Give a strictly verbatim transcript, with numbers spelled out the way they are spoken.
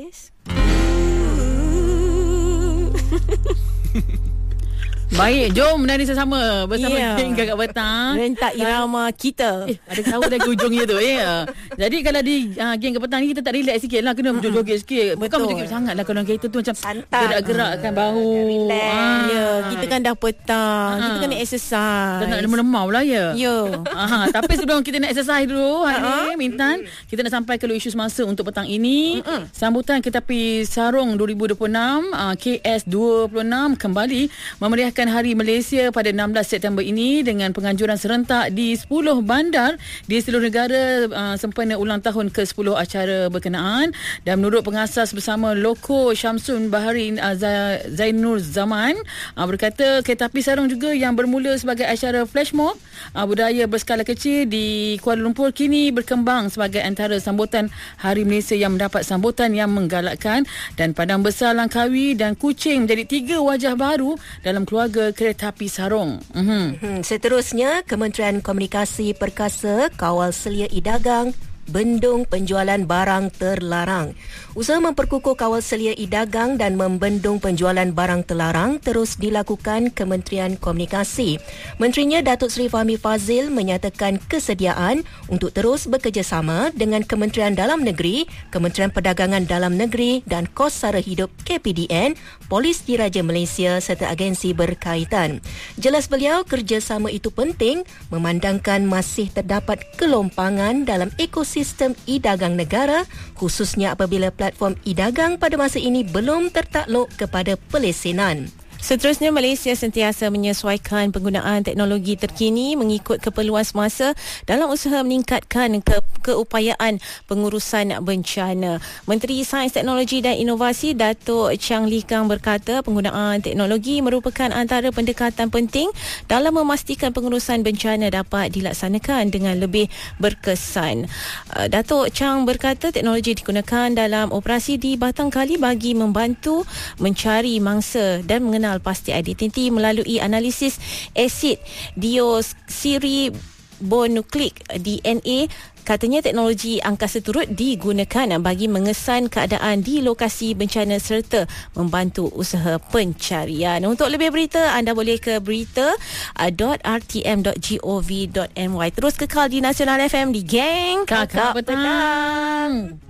Hafiz. Baik, jom menari sesama bersama yeah. geng Kakak Petang. Rentak irama kita. Eh, ada tahu dari ujungnya tu ya. Jadi kalau di uh, geng Kakak Petang ni kita tak relax sikit lah, kena mm-hmm. joget sikit. Bukan joget sangat lah, kalau kereta tu macam santai, gerak-gerakkan bahu. Ah. Ya, kita kan dah petang, ah. kita kena exercise. Dan nak lemah-lemah pula ya. Ya. Aha, tapi sebelum kita nak exercise dulu hari uh-huh. ni, Mintan, kita nak sampai ke isu semasa untuk petang ini. Mm-mm. Sambutan Keretapi Sarong dua ribu dua puluh enam uh, K S dua puluh enam kembali memeriahkan Hari Malaysia pada enam belas September ini dengan penganjuran serentak di sepuluh bandar di seluruh negara uh, sempena ulang tahun ke sepuluh acara berkenaan. Dan menurut pengasas bersama Loko Syamsun Bahari uh, Zainur Zaman uh, berkata Keretapi Sarong juga yang bermula sebagai acara flash mob uh, budaya berskala kecil di Kuala Lumpur kini berkembang sebagai antara sambutan Hari Malaysia yang mendapat sambutan yang menggalakkan. Dan Padang Besar, Langkawi dan Kuching menjadi tiga wajah baru dalam keluarga Keretapi Sarong. Mm-hmm. Hmm, seterusnya, Kementerian Komunikasi Perkasa kawal selia e-dagang, bendung penjualan barang terlarang. Usaha memperkukuh kawal selia e-dagang dan membendung penjualan barang terlarang terus dilakukan Kementerian Komunikasi. Menterinya Datuk Seri Fahmi Fazil menyatakan kesediaan untuk terus bekerjasama dengan Kementerian Dalam Negeri, Kementerian Perdagangan Dalam Negeri dan Kos Sara Hidup K P D N, Polis Diraja Malaysia serta agensi berkaitan. Jelas beliau, kerjasama itu penting memandangkan masih terdapat kelompangan dalam ekosistem e-dagang negara, khususnya apabila platform e-dagang pada masa ini belum tertakluk kepada pelesenan. Seterusnya, Malaysia sentiasa menyesuaikan penggunaan teknologi terkini mengikut keperluan semasa dalam usaha meningkatkan ke- keupayaan pengurusan bencana. Menteri Sains, Teknologi dan Inovasi Datuk Chang Lee Kang berkata penggunaan teknologi merupakan antara pendekatan penting dalam memastikan pengurusan bencana dapat dilaksanakan dengan lebih berkesan. Datuk Chang berkata teknologi digunakan dalam operasi di batang kali bagi membantu mencari mangsa dan mengenal pasti identiti melalui analisis asid deoksiribonukleik D N A. Katanya teknologi angkasa turut digunakan bagi mengesan keadaan di lokasi bencana serta membantu usaha pencarian. Untuk lebih berita, anda boleh ke berita dot r t m dot gov dot m y. Terus kekal di Nasional F M di Geng Kakak Petang.